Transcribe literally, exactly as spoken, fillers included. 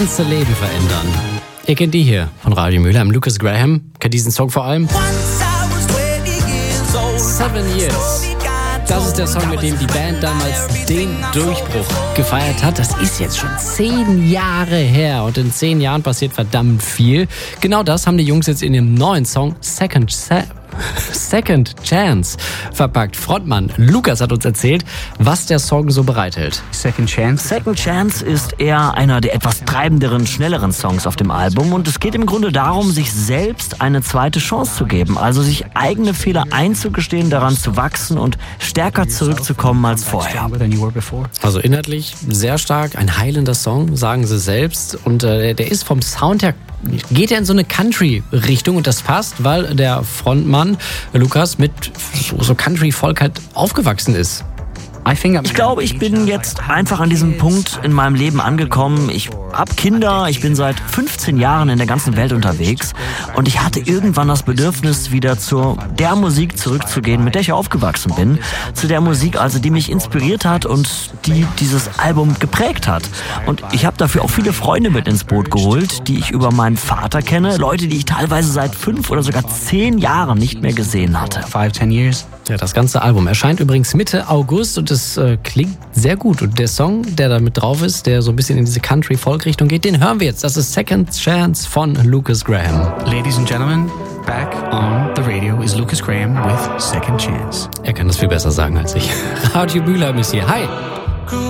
ganze Leben verändern. Ihr kennt die hier von Radio Mülheim. Lucas Graham kennt diesen Song vor allem. Seven Years. Das ist der Song, mit dem die Band damals den Durchbruch gefeiert hat. Das ist jetzt schon zehn Jahre her und in zehn Jahren passiert verdammt viel. Genau das haben die Jungs jetzt in ihrem neuen Song Second Sa- Second Chance verpackt. Frontmann Lukas hat uns erzählt, was der Song so bereithält. Second Chance? Second Chance ist eher einer der etwas treibenderen, schnelleren Songs auf dem Album und es geht im Grunde darum, sich selbst eine zweite Chance zu geben, also sich eigene Fehler einzugestehen, daran zu wachsen und stärker zurückzukommen als vorher. Also inhaltlich sehr stark, ein heilender Song, sagen sie selbst, und äh, der ist vom Sound her, geht er in so eine Country-Richtung und das passt, weil der Frontmann Lukas mit so, so Country-Folk halt aufgewachsen ist. Ich glaube, ich bin jetzt einfach an diesem Punkt in meinem Leben angekommen. Ich habe Kinder, ich bin seit fünfzehn Jahren in der ganzen Welt unterwegs und ich hatte irgendwann das Bedürfnis, wieder zu der Musik zurückzugehen, mit der ich aufgewachsen bin. Zu der Musik, also die mich inspiriert hat und die dieses Album geprägt hat. Und ich habe dafür auch viele Freunde mit ins Boot geholt, die ich über meinen Vater kenne. Leute, die ich teilweise seit fünf oder sogar zehn Jahren nicht mehr gesehen hatte. Five, ten years. Ja, das ganze Album erscheint übrigens Mitte August und es äh, klingt sehr gut. Und der Song, der da mit drauf ist, der so ein bisschen in diese Country-Folk-Richtung geht, den hören wir jetzt. Das ist Second Chance von Lucas Graham. Ladies and gentlemen, back on the radio is Lucas Graham with Second Chance. Er kann das viel besser sagen als ich. Radio Mülheim ist hier. Hi!